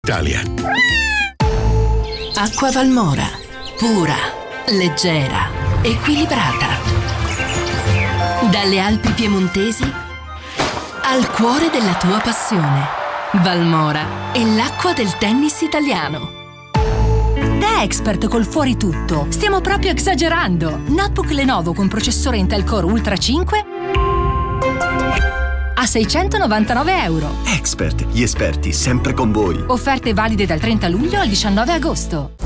Italia. Acqua Valmora, pura, leggera, equilibrata. Dalle Alpi piemontesi al cuore della tua passione. Valmora è l'acqua del tennis italiano. Da Expert col fuori tutto, stiamo proprio esagerando. Notebook Lenovo con processore Intel Core Ultra 5 a €699. Expert, gli esperti sempre con voi. Offerte valide dal 30 luglio al 19 agosto.